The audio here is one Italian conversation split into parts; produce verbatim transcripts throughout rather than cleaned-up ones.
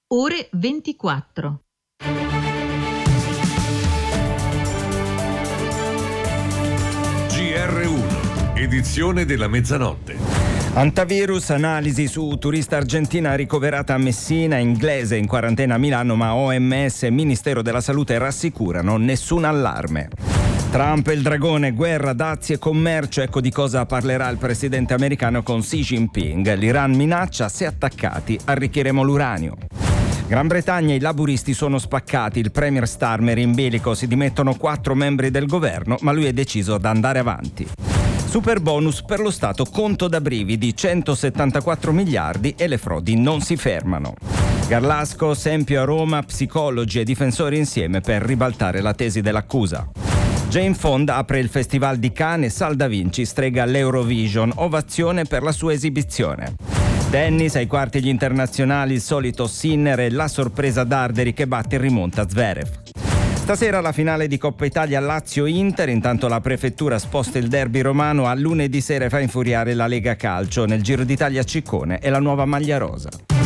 ore ventiquattro. G R uno, edizione della mezzanotte. Antivirus, analisi su turista argentina ricoverata a Messina, inglese in quarantena a Milano, ma O M S e Ministero della Salute rassicurano nessun allarme. Trump e il dragone, guerra, dazi e commercio, ecco di cosa parlerà il presidente americano con Xi Jinping. L'Iran minaccia: se attaccati arricchiremo l'uranio. Gran Bretagna, i laburisti sono spaccati, il premier Starmer in bilico, si dimettono quattro membri del governo, ma lui è deciso ad andare avanti. Super bonus per lo Stato, conto da brividi, centosettantaquattro miliardi e le frodi non si fermano. Garlasco, Sempio a Roma, psicologi e difensori insieme per ribaltare la tesi dell'accusa. Jane Fonda apre il Festival di Cannes, Sal da Vinci strega l'Eurovision, ovazione per la sua esibizione. Tennis, ai quarti gli internazionali, il solito Sinner e la sorpresa Darderi che batte in rimonta Zverev. Stasera la finale di Coppa Italia Lazio-Inter, intanto la prefettura sposta il derby romano a lunedì sera e fa infuriare la Lega Calcio. Nel Giro d'Italia Ciccone e la nuova maglia rosa.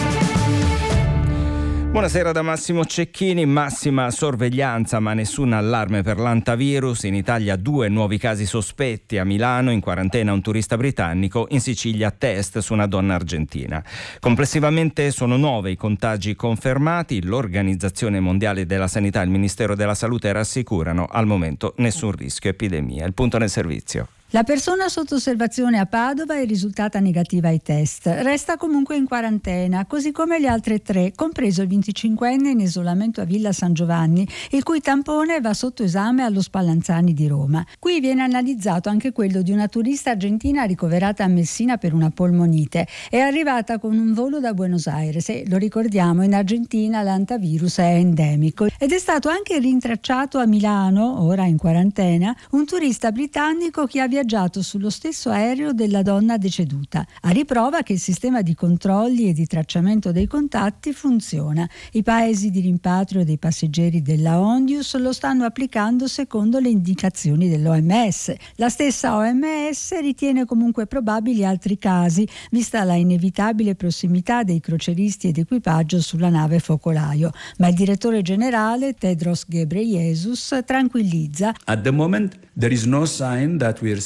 Buonasera da Massimo Cecchini. Massima sorveglianza ma nessun allarme per l'antivirus. In Italia due nuovi casi sospetti: a Milano in quarantena un turista britannico, in Sicilia test su una donna argentina. Complessivamente sono nove i contagi confermati. L'Organizzazione Mondiale della Sanità e il Ministero della Salute rassicurano al momento nessun rischio epidemia. Il punto nel servizio. La persona sotto osservazione a Padova è risultata negativa ai test. Resta comunque in quarantena, così come le altre tre, compreso il venticinquenne in isolamento a Villa San Giovanni, il cui tampone va sotto esame allo Spallanzani di Roma. Qui viene analizzato anche quello di una turista argentina ricoverata a Messina per una polmonite. È arrivata con un volo da Buenos Aires e, lo ricordiamo, in Argentina l'antivirus è endemico. Ed è stato anche rintracciato a Milano, ora in quarantena, un turista britannico che ha viaggiato sullo stesso aereo della donna deceduta, a riprova che il sistema di controlli e di tracciamento dei contatti funziona. I paesi di rimpatrio dei passeggeri della Ondius lo stanno applicando secondo le indicazioni dell'O M S. La stessa O M S ritiene comunque probabili altri casi, vista la inevitabile prossimità dei croceristi ed equipaggio sulla nave focolaio, ma il direttore generale Tedros Ghebreyesus tranquillizza: At the moment there is no sign that we are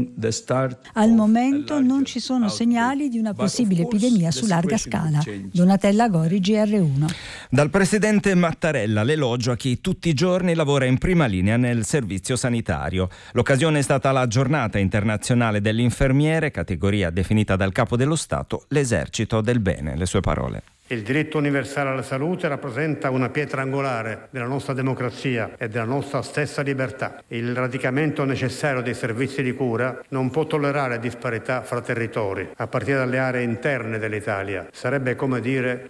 Al momento non ci sono segnali di una possibile epidemia su larga scala. Donatella Gori, G R uno. Dal presidente Mattarella l'elogio a chi tutti i giorni lavora in prima linea nel servizio sanitario. L'occasione è stata la giornata internazionale dell'infermiere, categoria definita dal capo dello Stato l'esercito del bene. Le sue parole. Il diritto universale alla salute rappresenta una pietra angolare della nostra democrazia e della nostra stessa libertà. Il radicamento necessario dei servizi di cura non può tollerare disparità fra territori, a partire dalle aree interne dell'Italia. Sarebbe come dire